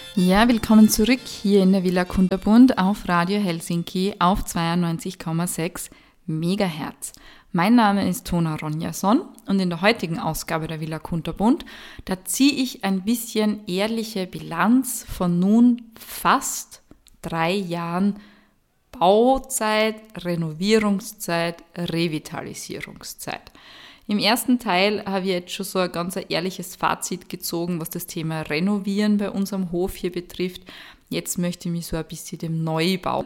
Ja, willkommen zurück hier in der Villa Kunterbund auf Radio Helsinki auf 92,6 Megahertz. Mein Name ist Tona Ronjason und in der heutigen Ausgabe der Villa Kunterbund, da ziehe ich ein bisschen ehrliche Bilanz von nun fast 3 Jahren Bauzeit, Renovierungszeit, Revitalisierungszeit. Im ersten Teil habe ich jetzt schon so ein ganz ehrliches Fazit gezogen, was das Thema Renovieren bei unserem Hof hier betrifft. Jetzt möchte ich mich so ein bisschen dem Neubau,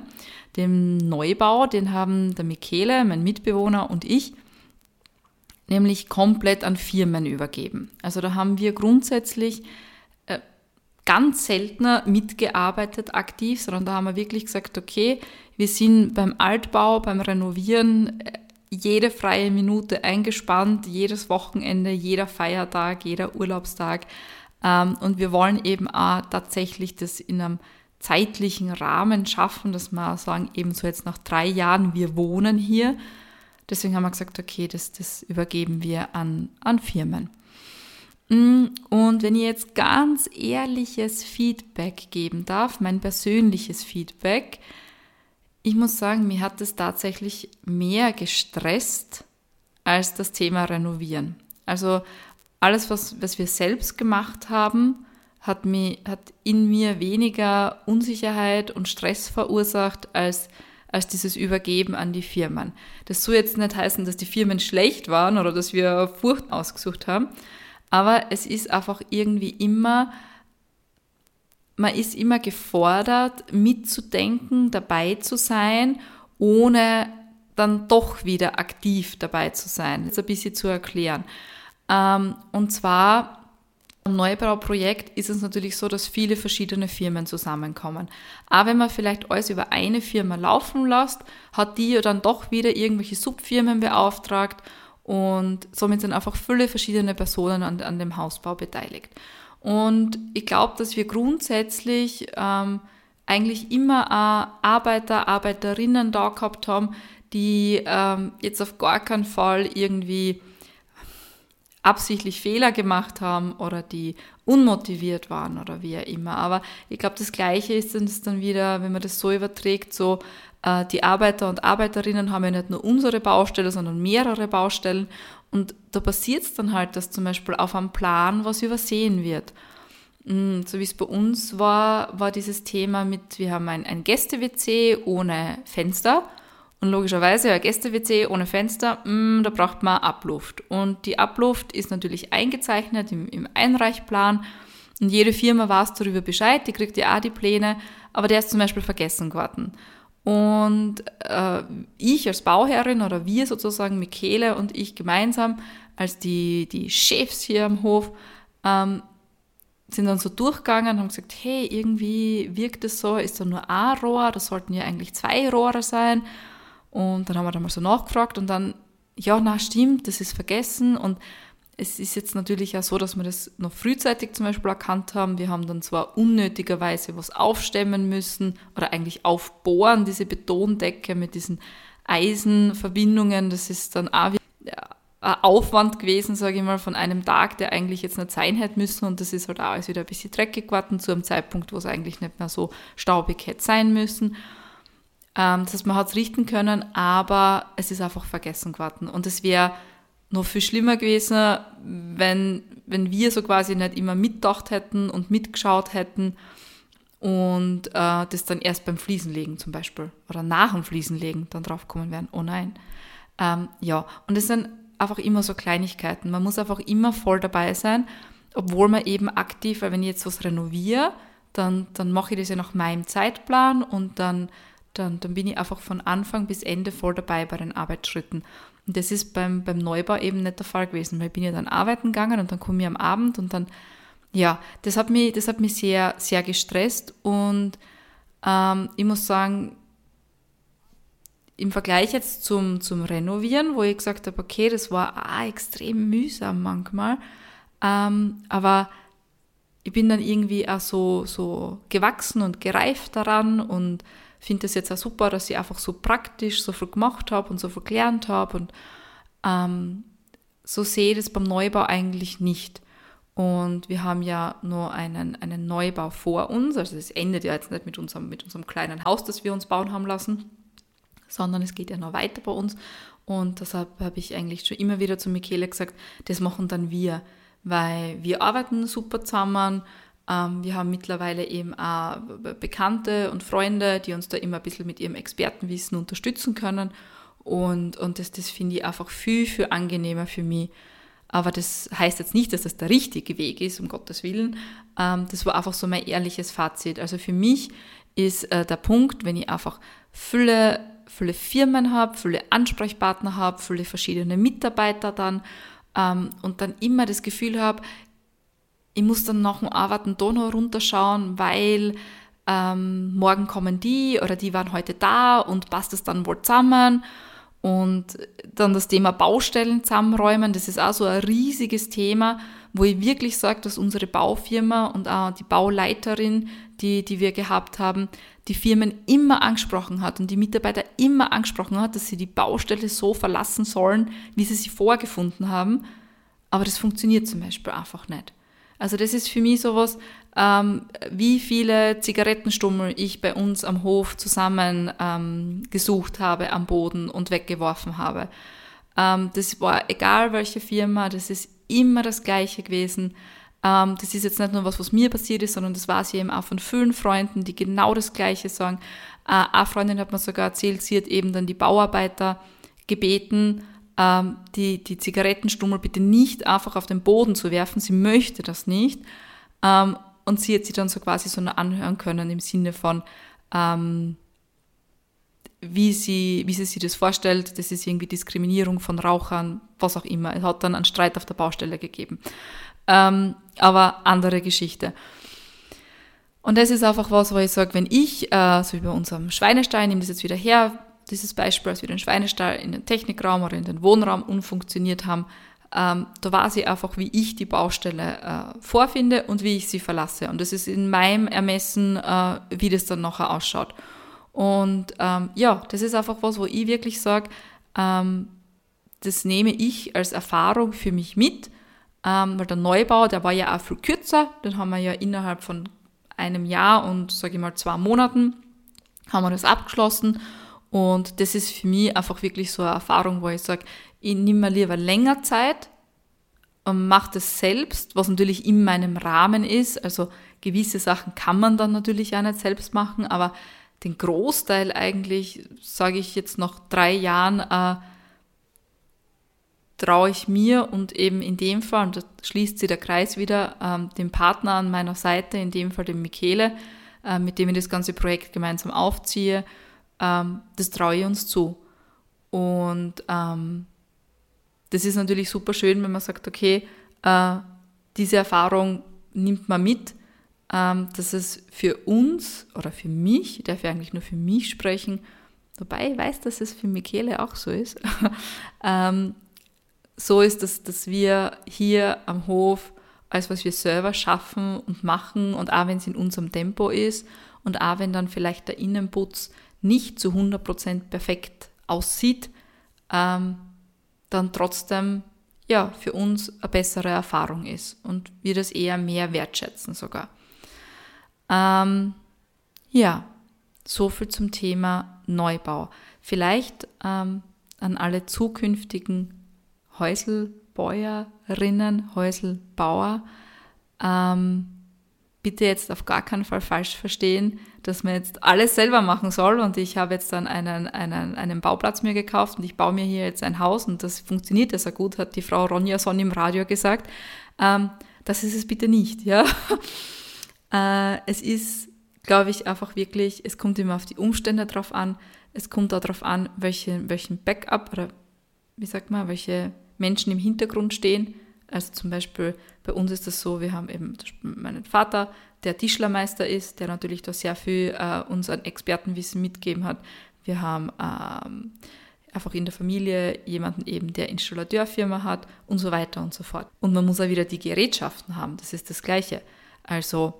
den haben der Michele, mein Mitbewohner und ich, nämlich komplett an Firmen übergeben. Also da haben wir grundsätzlich ganz seltener mitgearbeitet aktiv, sondern da haben wir wirklich gesagt, okay, wir sind beim Altbau, beim Renovieren jede freie Minute eingespannt, jedes Wochenende, jeder Feiertag, jeder Urlaubstag. Und wir wollen eben auch tatsächlich das in einem zeitlichen Rahmen schaffen, dass wir sagen, eben so jetzt nach 3 Jahren, wir wohnen hier. Deswegen haben wir gesagt, okay, das übergeben wir an Firmen. Und wenn ich jetzt ganz ehrliches Feedback geben darf, mein persönliches Feedback, ich muss sagen, mir hat es tatsächlich mehr gestresst als das Thema Renovieren. Also alles, was wir selbst gemacht haben, hat in mir weniger Unsicherheit und Stress verursacht als dieses Übergeben an die Firmen. Das soll jetzt nicht heißen, dass die Firmen schlecht waren oder dass wir Furcht ausgesucht haben, aber es ist einfach irgendwie immer, man ist immer gefordert, mitzudenken, dabei zu sein, ohne dann doch wieder aktiv dabei zu sein. Das ein bisschen zu erklären. Und zwar im Neubauprojekt ist es natürlich so, dass viele verschiedene Firmen zusammenkommen. Aber wenn man vielleicht alles über eine Firma laufen lässt, hat die ja dann doch wieder irgendwelche Subfirmen beauftragt und somit sind einfach viele verschiedene Personen an dem Hausbau beteiligt. Und ich glaube, dass wir grundsätzlich eigentlich immer Arbeiter, Arbeiterinnen da gehabt haben, die jetzt auf gar keinen Fall irgendwie absichtlich Fehler gemacht haben oder die unmotiviert waren oder wie auch immer. Aber ich glaube, das Gleiche ist dann wieder, wenn man das so überträgt, so die Arbeiter und Arbeiterinnen haben ja nicht nur unsere Baustelle, sondern mehrere Baustellen. Und da passiert es dann halt, dass zum Beispiel auf einem Plan was übersehen wird. So wie es bei uns war dieses Thema mit, wir haben ein Gäste-WC ohne Fenster und logischerweise ein Gäste-WC ohne Fenster, da braucht man Abluft. Und die Abluft ist natürlich eingezeichnet im Einreichplan und jede Firma weiß darüber Bescheid, die kriegt ja auch die Pläne, aber der ist zum Beispiel vergessen geworden. Und ich als Bauherrin oder wir sozusagen, Michele und ich gemeinsam, als die Chefs hier am Hof, sind dann so durchgegangen und haben gesagt, hey, irgendwie wirkt es so, ist da nur ein Rohr, da sollten ja eigentlich 2 Rohre sein. Und dann haben wir da mal so nachgefragt und dann, ja, na stimmt, das ist vergessen. Und es ist jetzt natürlich auch so, dass wir das noch frühzeitig zum Beispiel erkannt haben. Wir haben dann zwar unnötigerweise was aufstemmen müssen oder eigentlich aufbohren, diese Betondecke mit diesen Eisenverbindungen. Das ist dann auch wieder ein Aufwand gewesen, sage ich mal, von einem Tag, der eigentlich jetzt nicht sein hätte müssen. Und das ist halt auch alles wieder ein bisschen dreckig geworden zu einem Zeitpunkt, wo es eigentlich nicht mehr so staubig hätte sein müssen. Das heißt, man hat es richten können, aber es ist einfach vergessen geworden. Und es wäre noch viel schlimmer gewesen, wenn wir so quasi nicht immer mitgedacht hätten und mitgeschaut hätten und das dann erst beim Fliesenlegen zum Beispiel oder nach dem Fliesenlegen dann drauf kommen wären, oh nein. Ja, und es sind einfach immer so Kleinigkeiten. Man muss einfach immer voll dabei sein, obwohl man eben aktiv, weil wenn ich jetzt was renoviere, dann mache ich das ja nach meinem Zeitplan und dann bin ich einfach von Anfang bis Ende voll dabei bei den Arbeitsschritten. Und das ist beim Neubau eben nicht der Fall gewesen, weil ich bin ja dann arbeiten gegangen und dann komme ich am Abend und dann, ja, das hat mich sehr, sehr gestresst und ich muss sagen, im Vergleich jetzt zum Renovieren, wo ich gesagt habe, okay, das war extrem mühsam manchmal, aber ich bin dann irgendwie auch so gewachsen und gereift daran und finde das jetzt auch super, dass ich einfach so praktisch so viel gemacht habe und so viel gelernt habe und so sehe ich das beim Neubau eigentlich nicht. Und wir haben ja nur einen Neubau vor uns. Also es endet ja jetzt nicht mit unserem kleinen Haus, das wir uns bauen haben lassen, sondern es geht ja noch weiter bei uns. Und deshalb habe ich eigentlich schon immer wieder zu Michele gesagt, das machen dann wir, weil wir arbeiten super zusammen. Wir haben mittlerweile eben auch Bekannte und Freunde, die uns da immer ein bisschen mit ihrem Expertenwissen unterstützen können. Und das finde ich einfach viel, viel angenehmer für mich. Aber das heißt jetzt nicht, dass das der richtige Weg ist, um Gottes Willen. Das war einfach so mein ehrliches Fazit. Also für mich ist der Punkt, wenn ich einfach viele Firmen habe, viele Ansprechpartner habe, viele verschiedene Mitarbeiter dann und dann immer das Gefühl habe, ich muss dann nach dem Arbeiten da noch runterschauen, weil morgen kommen die oder die waren heute da und passt das dann wohl zusammen. Und dann das Thema Baustellen zusammenräumen, das ist auch so ein riesiges Thema, wo ich wirklich sage, dass unsere Baufirma und auch die Bauleiterin, die wir gehabt haben, die Firmen immer angesprochen hat und die Mitarbeiter immer angesprochen hat, dass sie die Baustelle so verlassen sollen, wie sie vorgefunden haben. Aber das funktioniert zum Beispiel einfach nicht. Also das ist für mich sowas, wie viele Zigarettenstummel ich bei uns am Hof zusammen gesucht habe am Boden und weggeworfen habe. Das war egal welche Firma, das ist immer das Gleiche gewesen. Das ist jetzt nicht nur was mir passiert ist, sondern das war sie eben auch von vielen Freunden, die genau das Gleiche sagen. Eine Freundin hat mir sogar erzählt, sie hat eben dann die Bauarbeiter gebeten, die Zigarettenstummel bitte nicht einfach auf den Boden zu werfen. Sie möchte das nicht. Und sie hat sich dann so quasi so anhören können im Sinne von, wie sie sich das vorstellt. Das ist irgendwie Diskriminierung von Rauchern, was auch immer. Es hat dann einen Streit auf der Baustelle gegeben. Aber andere Geschichte. Und das ist einfach was, wo ich sage, wenn ich, so wie bei unserem Schweinestall, ich nehme das jetzt wieder her, dieses Beispiel, als wir den Schweinestall in den Technikraum oder in den Wohnraum umfunktioniert haben, da weiß ich einfach, wie ich die Baustelle vorfinde und wie ich sie verlasse. Und das ist in meinem Ermessen, wie das dann nachher ausschaut. Und das ist einfach was, wo ich wirklich sage, das nehme ich als Erfahrung für mich mit, weil der Neubau, der war ja auch viel kürzer, den haben wir ja innerhalb von einem Jahr und, sage ich mal, 2 Monaten haben wir das abgeschlossen. Und das ist für mich einfach wirklich so eine Erfahrung, wo ich sage, ich nehme mir lieber länger Zeit und mache das selbst, was natürlich in meinem Rahmen ist. Also gewisse Sachen kann man dann natürlich auch nicht selbst machen, aber den Großteil eigentlich, sage ich jetzt nach 3 Jahren, traue ich mir und eben in dem Fall, und da schließt sich der Kreis wieder, dem Partner an meiner Seite, in dem Fall dem Michele, mit dem ich das ganze Projekt gemeinsam aufziehe, das traue ich uns zu. Und das ist natürlich super schön, wenn man sagt, okay, diese Erfahrung nimmt man mit, dass es für uns oder für mich, ich darf ja eigentlich nur für mich sprechen, wobei ich weiß, dass es für Michele auch so ist, so ist, dass wir hier am Hof alles, was wir selber schaffen und machen und auch wenn es in unserem Tempo ist und auch wenn dann vielleicht der Innenputz nicht zu 100% perfekt aussieht, dann trotzdem für uns eine bessere Erfahrung ist und wir das eher mehr wertschätzen sogar. So viel zum Thema Neubau. Vielleicht an alle zukünftigen Häuselbäuerinnen, Häuselbauer, bitte jetzt auf gar keinen Fall falsch verstehen, dass man jetzt alles selber machen soll und ich habe jetzt dann einen Bauplatz mir gekauft und ich baue mir hier jetzt ein Haus und das funktioniert ja sehr gut, hat die Frau Ronja-Son im Radio gesagt. Das ist es bitte nicht, ja. Es ist, glaube ich, einfach wirklich, es kommt immer auf die Umstände drauf an, es kommt auch darauf an, welchen Backup oder wie sagt man, welche Menschen im Hintergrund stehen. Also zum Beispiel bei uns ist das so, wir haben eben meinen Vater, der Tischlermeister ist, der natürlich da sehr viel uns an Expertenwissen mitgegeben hat. Wir haben einfach in der Familie jemanden eben, der Installateurfirma hat und so weiter und so fort. Und man muss auch wieder die Gerätschaften haben, das ist das Gleiche. Also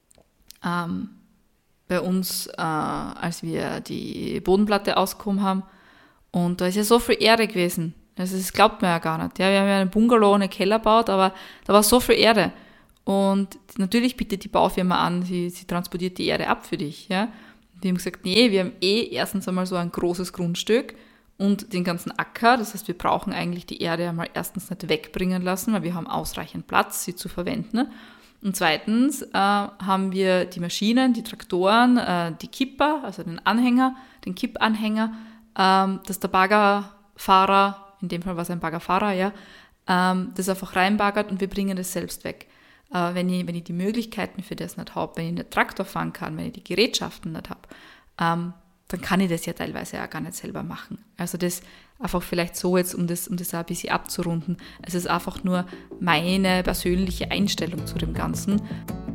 bei uns, als wir die Bodenplatte ausgehoben haben, und da ist ja so viel Erde gewesen. Also das glaubt man ja gar nicht. Ja, wir haben ja einen Bungalow, einen Keller gebaut, aber da war so viel Erde. Und natürlich bietet die Baufirma an, sie transportiert die Erde ab für dich. Ja. Wir haben gesagt, nee, wir haben erstens einmal so ein großes Grundstück und den ganzen Acker. Das heißt, wir brauchen eigentlich die Erde einmal erstens nicht wegbringen lassen, weil wir haben ausreichend Platz, sie zu verwenden. Und zweitens haben wir die Maschinen, die Traktoren, die Kipper, also den Anhänger, den Kippanhänger, dass der Baggerfahrer, in dem Fall war es ein Baggerfahrer, ja, das einfach reinbaggert und wir bringen das selbst weg. Wenn ich die Möglichkeiten für das nicht habe, wenn ich nicht Traktor fahren kann, wenn ich die Gerätschaften nicht habe, dann kann ich das ja teilweise auch gar nicht selber machen. Also das einfach vielleicht so jetzt, um das auch ein bisschen abzurunden. Es ist einfach nur meine persönliche Einstellung zu dem Ganzen.